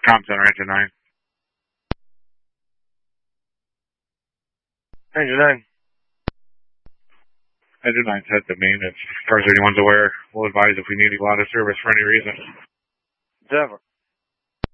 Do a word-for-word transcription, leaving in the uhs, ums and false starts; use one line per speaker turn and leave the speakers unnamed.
Com Center, Engine nine.
Engine nine.
Engine nine set to main. If Cars eighty-one's aware, we'll advise if we need to go out of service for any reason.
Endeavor.